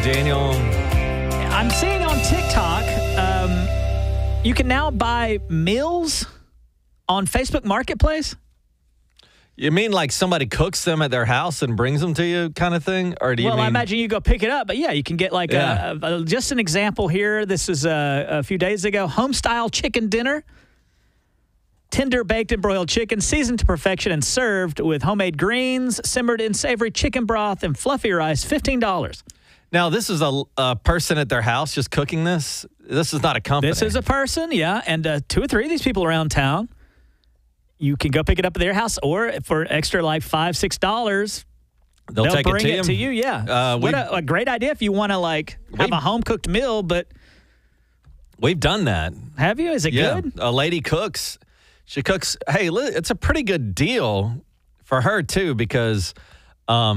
Daniel. I'm seeing on TikTok, you can now buy meals on Facebook Marketplace. You mean like somebody cooks them at their house and brings them to you kind of thing? Or do you mean... I imagine you go pick it up. But yeah, you can get like just an example here. This is a few days ago. Home-style chicken dinner. Tender baked and broiled chicken, seasoned to perfection and served with homemade greens, simmered in savory chicken broth, and fluffy rice, $15. Now, this is a person at their house just cooking this? This is not a company. This is a person, yeah. And 2 or 3 of these people around town. You can go pick it up at their house, or for extra like $5, $6, they'll take bring it to you. Yeah, what a great idea if you want to like have a home cooked meal. But we've done that. Have you? Is it good? A lady cooks. She cooks. Hey, it's a pretty good deal for her too, because, I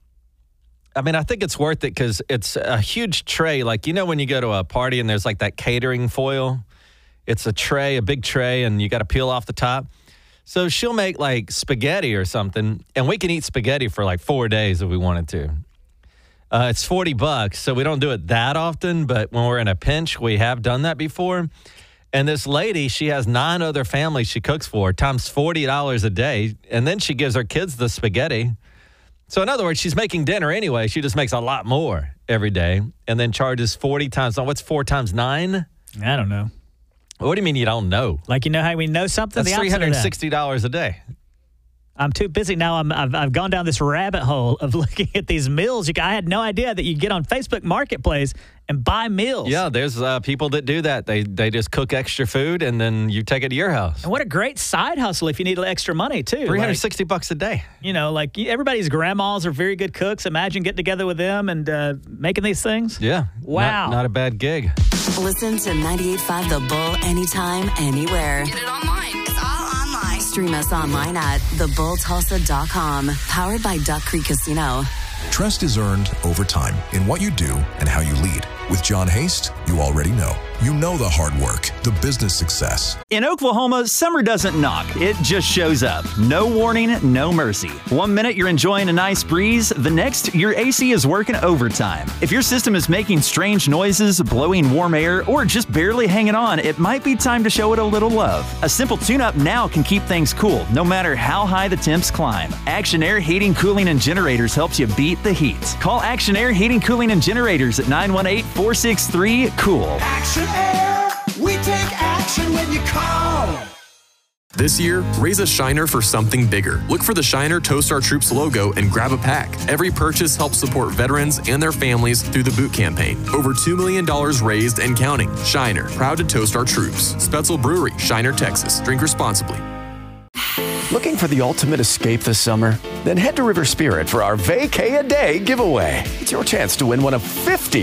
think it's worth it because it's a huge tray. Like, you know, when you go to a party and there's like that catering foil, it's a tray, a big tray, and you got to peel off the top. So she'll make like spaghetti or something, and we can eat spaghetti for like 4 days if we wanted to. It's $40, so we don't do it that often, but when we're in a pinch, we have done that before. And this lady, she has 9 other families she cooks for, times $40 a day, and then she gives her kids the spaghetti. So in other words, she's making dinner anyway. She just makes a lot more every day, and then charges 40 times. What's 4 times 9? I don't know. What do you mean you don't know? Like, you know how we know something? That's $360 a day. I'm too busy now. I've gone down this rabbit hole of looking at these meals. I had no idea that you get on Facebook Marketplace and buy meals. Yeah, there's people that do that. They just cook extra food, and then you take it to your house. And what a great side hustle if you need extra money, too. $360 a day. You know, like everybody's grandmas are very good cooks. Imagine getting together with them and making these things. Yeah. Wow. Not a bad gig. Listen to 98.5 The Bull anytime, anywhere. Get it online. It's all online. Stream us online at thebulltulsa.com. Powered by Duck Creek Casino. Trust is earned over time in what you do and how you lead. With John Haste, you already know. You know the hard work, the business success. In Oklahoma, summer doesn't knock. It just shows up. No warning, no mercy. 1 minute you're enjoying a nice breeze, the next your AC is working overtime. If your system is making strange noises, blowing warm air, or just barely hanging on, it might be time to show it a little love. A simple tune-up now can keep things cool, no matter how high the temps climb. Action Air Heating, Cooling, and Generators helps you beat the heat. Call Action Air Heating, Cooling, and Generators at 918-463-COOL. Action Air, we take action when you call. This year, raise a Shiner for something bigger. Look for the Shiner Toast Our Troops logo and grab a pack. Every purchase helps support veterans and their families through the boot campaign. Over $2 million raised and counting. Shiner, proud to toast our troops. Spetzel Brewery, Shiner, Texas. Drink responsibly. Looking for the ultimate escape this summer? Then head to River Spirit for our Vacay-A-Day giveaway. It's your chance to win one of 50